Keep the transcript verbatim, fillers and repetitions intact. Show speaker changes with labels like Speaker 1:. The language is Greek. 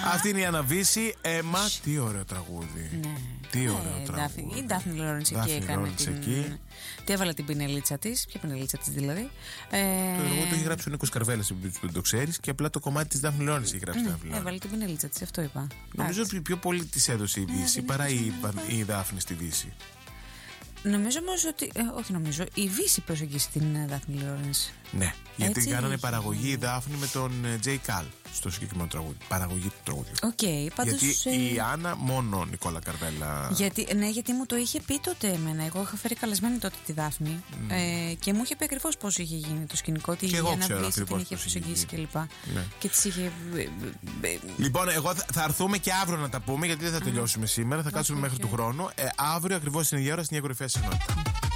Speaker 1: Αυτή είναι η Άννα Βύση. Έμα, τι ωραίο τραγούδι.
Speaker 2: Ναι.
Speaker 1: Τι ωραίο
Speaker 2: ε,
Speaker 1: τραγούδι.
Speaker 2: Η Ντάφνη Λόρενς εκεί έκανε την. Εκεί. Τι έβαλε την πινελίτσα τη. Ποια πινελίτσα τη δηλαδή.
Speaker 1: Ε... Το εγώ το έχει γράψει ο Νίκος Καρβέλας, δεν το ξέρει, και απλά το κομμάτι τη Ντάφνη Λόρενς έχει γράψει.
Speaker 2: Ναι, έβαλε την πινελίτσα τη, αυτό είπα.
Speaker 1: Νομίζω ότι πιο πολύ τη έδωσε η Βύση ε, παρά η, η Δάφνη στη Βύση.
Speaker 2: Νομίζω όμως ότι. Ε, όχι, νομίζω. Η Βύση προσεγγίσει την Δάφνη Λόρενς.
Speaker 1: Ναι, γιατί έτσι κάνανε παραγωγή η Δάφνη με τον Τζέι Καλ στο συγκεκριμένο τραγούδι. Παραγωγή του τραγούδιου.
Speaker 2: Okay, πάντως,
Speaker 1: γιατί ε... η Άννα μόνο Νικόλα Καρβέλα.
Speaker 2: Γιατί, ναι, γιατί μου το είχε πει τότε εμένα. Εγώ είχα φέρει καλεσμένη τότε τη Δάφνη mm. ε, και μου είχε πει ακριβώς πώς είχε γίνει το σκηνικό. Ότι η Άννα Βύση την είχε προσεγγίσει κλπ. Ναι. Και της είχε.
Speaker 1: Λοιπόν, εγώ θα, θα έρθουμε και αύριο να τα πούμε, γιατί δεν θα τελειώσουμε mm. σήμερα. Θα κάτσουμε okay. μέχρι του χρόνου. Ε, αύριο ακριβώς την ίδια ώρα στην ίδια κορυφαία συχνότητα.